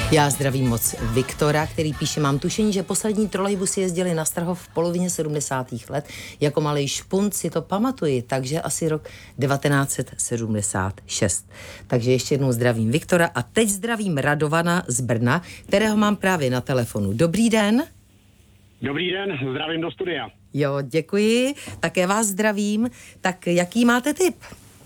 Já zdravím moc Viktora, který píše, mám tušení, že poslední trolejbusy jezdili na Strahov v polovině 70. let. Jako malej špunt si to pamatuji, takže asi rok 1976. Takže ještě jednou zdravím Viktora a teď zdravím Radovana z Brna, kterého mám právě na telefonu. Dobrý den. Dobrý den, zdravím do studia. Jo, děkuji, také vás zdravím. Tak jaký máte tip?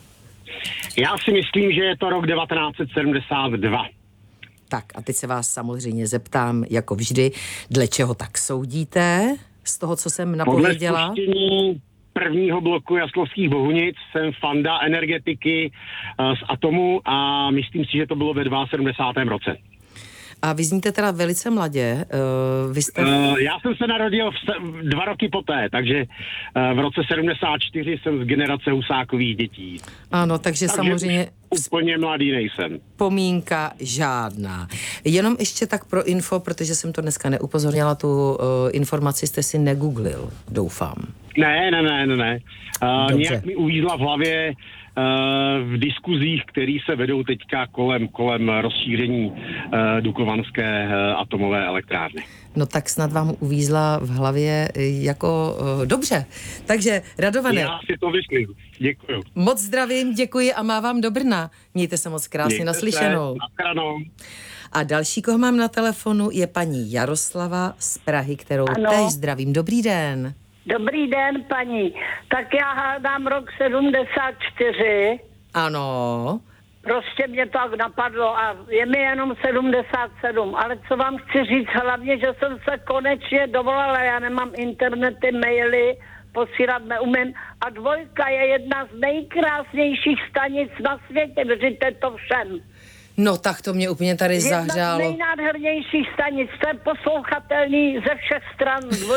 Já si myslím, že je to rok 1972. Tak a teď se vás samozřejmě zeptám, jako vždy, dle čeho tak soudíte z toho, co jsem napověděla? Podle spuštění prvního bloku Jaslovských Bohunic jsem fanda energetiky z atomu a myslím si, že to bylo ve 72. roce. A vy zníte teda velice mladě. Vy jste... Já jsem se narodil 2 roky poté, takže v roce 74 jsem z generace Husákových dětí. Ano, takže samozřejmě... Úplně mladý nejsem. Vzpomínka žádná. Jenom ještě tak pro info, protože jsem to dneska neupozornila, tu informaci jste si negooglil, doufám. Ne. Nějak mi uvízla v hlavě v diskuzích, které se vedou teďka kolem rozšíření Dukovanské atomové elektrárny. No tak snad vám uvízla v hlavě jako dobře. Takže Radované. Já si to myslím. Děkuju. Moc zdravím, děkuji a mávám do Brna. Mějte se moc krásně, naslyšenou. A další, koho mám na telefonu, je paní Jaroslava z Prahy, kterou též zdravím. Dobrý den. Dobrý den, paní. Tak já hádám rok 74. Ano. Prostě mě to tak napadlo a je mi jenom 77. Ale co vám chci říct, hlavně, že jsem se konečně dovolala. Já nemám internety, maily, posílat neumím. A 2 je jedna z nejkrásnějších stanic na světě. Věříte to všem. No tak to mě úplně tady zahřálo. Jedna z nejnádhernějších stanic, to je poslouchatelný ze všech stran, 2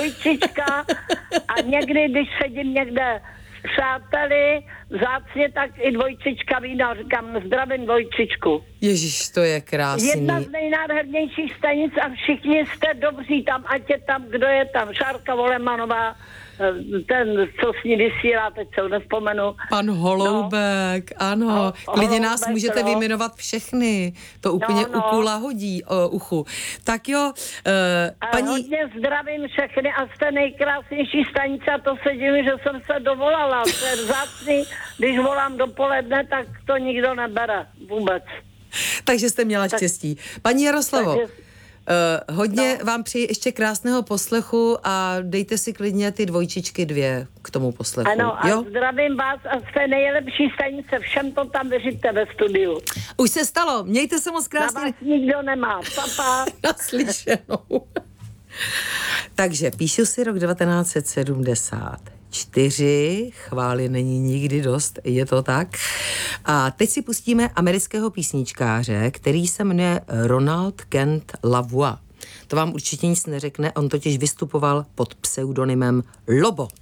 a někdy, když sedím někde s přáteli, vzácně, tak i 2 vína, říkám, zdravím 2. Ježiš, to je krásný. Jedna z nejnádhernějších stanic a všichni jste dobří tam, ať je tam, kdo je tam, Šárka Volemanová, ten, co s ní vysílá, teď se nevzpomenu. Pan Holoubek, ano. Klidně nás můžete vyjmenovat všechny. To úplně ukula hodí uchu. Tak jo, paní... Hodně zdravím všechny a jste nejkrásnější stanice a to se divím, že jsem se dovolala. To je vzácný, když volám dopoledne, tak to nikdo nebere vůbec. Takže jste měla štěstí. Paní Jaroslavo, hodně vám přeji ještě krásného poslechu a dejte si klidně ty 2 k tomu poslechu. Ano, a zdravím vás a jste nejlepší stanice, všem to tam věříte ve studiu. Už se stalo, mějte se moc krásně. Na vás nikdo nemá, papa. Naslyšenou. Takže píšu si rok 1974, chvály není nikdy dost, je to tak. A teď si pustíme amerického písničkáře, který se jmenuje Ronald Kent Lavoie. To vám určitě nic neřekne, on totiž vystupoval pod pseudonymem Lobo.